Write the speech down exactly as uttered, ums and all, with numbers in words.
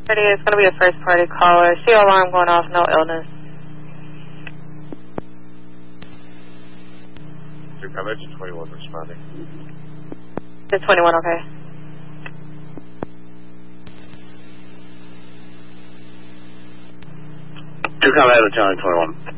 It's going to be a first party caller. C O alarm going off, no illness. Engine twenty-one responding. It's twenty-one, okay. Two Combat Battalion twenty-one.